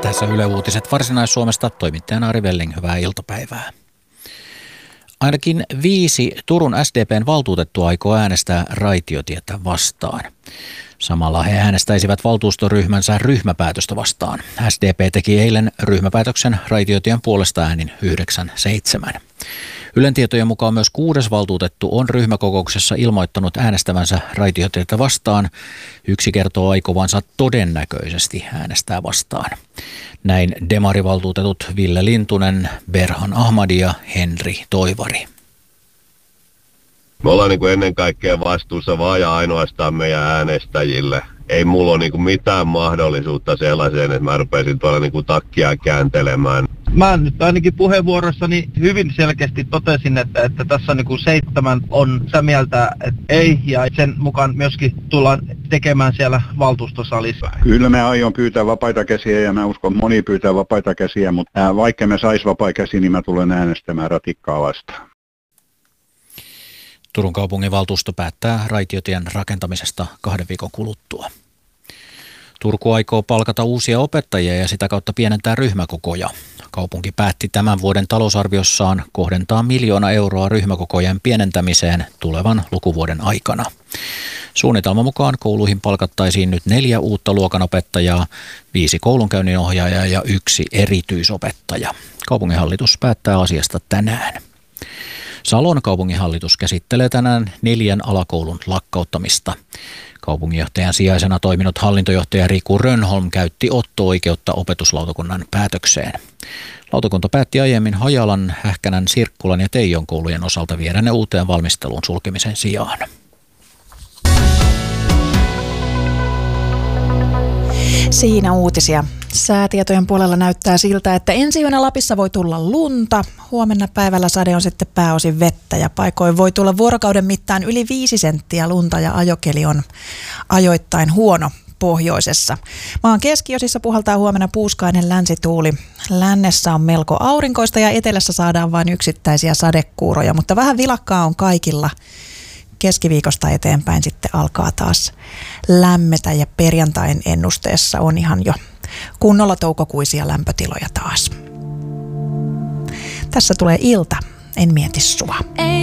Tässä Yle Uutiset Varsinais-Suomesta, toimittajana Ari Velling, hyvää iltapäivää. Ainakin 5 Turun SDP:n valtuutettua aikoo äänestää raitiotietä vastaan. Samalla he äänestäisivät valtuustoryhmänsä ryhmäpäätöstä vastaan. SDP teki eilen ryhmäpäätöksen raitiotien puolesta äänin 9-7. Ylen tietojen mukaan myös 6. valtuutettu on ryhmäkokouksessa ilmoittanut äänestävänsä raitiotietä vastaan. Yksi kertoo aikovansa todennäköisesti äänestää vastaan. Näin demarivaltuutetut Ville Lintunen, Berhan Ahmadi ja Henri Toivari. Me ollaan ennen kaikkea vastuussa vaan ja ainoastaan meidän äänestäjille. Ei mulla ole mitään mahdollisuutta sellaiseen, että mä rupeaisin tuolla takkia kääntelemään. Mä nyt ainakin puheenvuorossani hyvin selkeästi totesin, että tässä 7 on sitä mieltä, että ei, ja sen mukaan myöskin tullaan tekemään siellä valtuustosalissa. Kyllä me aion pyytää vapaita käsiä, ja mä uskon, moni pyytää vapaita käsiä, mutta vaikka me sais vapaita käsiä, niin mä tulen äänestämään ratikkaa vastaan. Turun kaupunginvaltuusto päättää raitiotien rakentamisesta 2 viikon kuluttua. Turku aikoo palkata uusia opettajia ja sitä kautta pienentää ryhmäkokoja. Kaupunki päätti tämän vuoden talousarviossaan kohdentaa 1 miljoona euroa ryhmäkokojen pienentämiseen tulevan lukuvuoden aikana. Suunnitelman mukaan kouluihin palkattaisiin nyt 4 uutta luokanopettajaa, 5 koulunkäynninohjaajaa ja 1 erityisopettaja. Kaupunginhallitus päättää asiasta tänään. Salon kaupunginhallitus käsittelee tänään 4 alakoulun lakkauttamista. Kaupunginjohtajan sijaisena toiminut hallintojohtaja Riku Rönnholm käytti otto-oikeutta opetuslautakunnan päätökseen. Lautakunta päätti aiemmin Hajalan, Hähkänän, Sirkkulan ja Teijon koulujen osalta viedä ne uuteen valmisteluun sulkemisen sijaan. Siinä uutisia. Säätietojen puolella näyttää siltä, että ensi yönä Lapissa voi tulla lunta. Huomenna päivällä sade on sitten pääosin vettä ja paikoin voi tulla vuorokauden mittaan yli 5 senttiä lunta ja ajokeli on ajoittain huono pohjoisessa. Maan keskiosissa puhaltaa huomenna puuskainen länsituuli. Lännessä on melko aurinkoista ja etelässä saadaan vain yksittäisiä sadekuuroja, mutta vähän vilakkaa on kaikilla. Keskiviikosta eteenpäin sitten alkaa taas lämmetä ja perjantain ennusteessa on ihan jo kunnolla toukokuisia lämpötiloja taas. Tässä tulee ilta, en mieti sua.